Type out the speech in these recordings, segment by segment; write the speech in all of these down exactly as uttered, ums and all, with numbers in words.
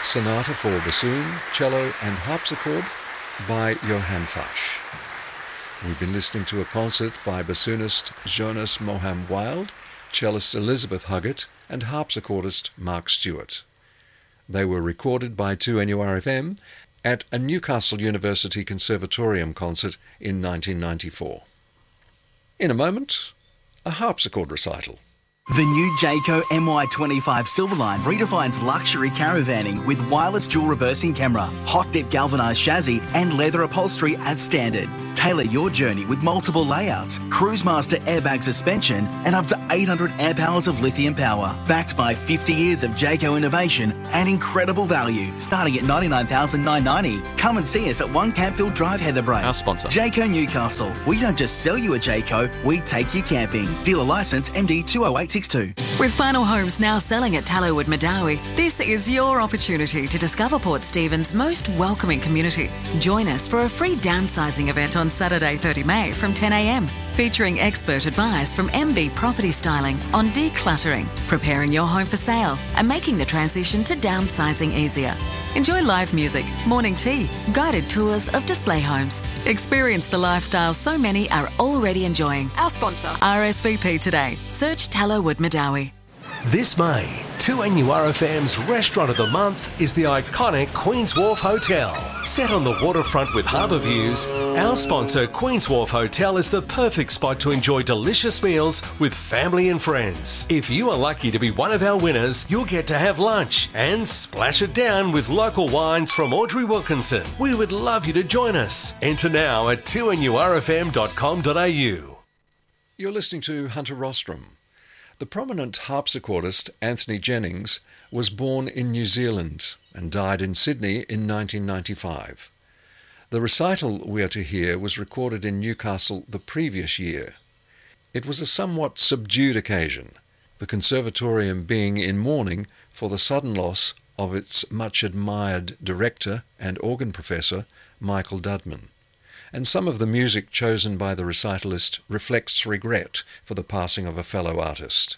Sonata for Bassoon, Cello and Harpsichord by Johann Fasch. We've been listening to a concert by bassoonist Jonas Moham Wild, cellist Elizabeth Huggett and harpsichordist Mark Stewart. They were recorded by two N U R F M at a Newcastle University Conservatorium concert in nineteen ninety-four. In a moment, a harpsichord recital. The new Jayco M Y twenty-five Silverline redefines luxury caravanning with wireless dual reversing camera, hot dip galvanised chassis and leather upholstery as standard. Tailor your journey with multiple layouts, Cruisemaster airbag suspension and up to eight hundred amp hours of lithium power. Backed by fifty years of Jayco innovation and incredible value, starting at ninety-nine thousand nine hundred ninety dollars. Come and see us at one Campfield Drive, Heatherbrae. Our sponsor. Jayco Newcastle. We don't just sell you a Jayco, we take you camping. Dealer licence M D two oh eight six two. With final homes now selling at Tallowood Madawi, this is your opportunity to discover Port Stephens' most welcoming community. Join us for a free downsizing event on Saturday, the thirtieth of May from ten a m, featuring expert advice from M B Property Styling on decluttering, preparing your home for sale and making the transition to downsizing easier. Enjoy live music, morning tea, guided tours of display homes. Experience the lifestyle so many are already enjoying. Our sponsor. R S V P today. Search Tallowood Madawi. This May, two N U R F M's Restaurant of the Month is the iconic Queen's Wharf Hotel. Set on the waterfront with harbour views, our sponsor Queen's Wharf Hotel is the perfect spot to enjoy delicious meals with family and friends. If you are lucky to be one of our winners, you'll get to have lunch and splash it down with local wines from Audrey Wilkinson. We would love you to join us. Enter now at two N U R F M dot com dot a u. You're listening to Hunter Rostrom. The prominent harpsichordist Anthony Jennings was born in New Zealand and died in Sydney in nineteen ninety-five. The recital we are to hear was recorded in Newcastle the previous year. It was a somewhat subdued occasion, the conservatorium being in mourning for the sudden loss of its much-admired director and organ professor, Michael Dudman, and some of the music chosen by the recitalist reflects regret for the passing of a fellow artist.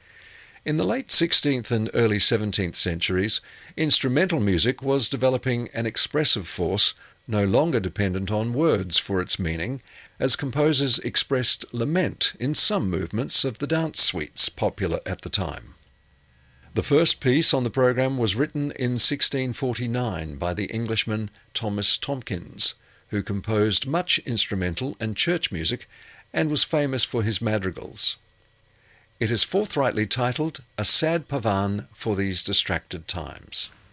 In the late sixteenth and early seventeenth centuries, instrumental music was developing an expressive force no longer dependent on words for its meaning, as composers expressed lament in some movements of the dance suites popular at the time. The first piece on the program was written in sixteen forty-nine by the Englishman Thomas Tomkins, who composed much instrumental and church music and was famous for his madrigals. It is forthrightly titled A Sad Pavan for These Distracted Times.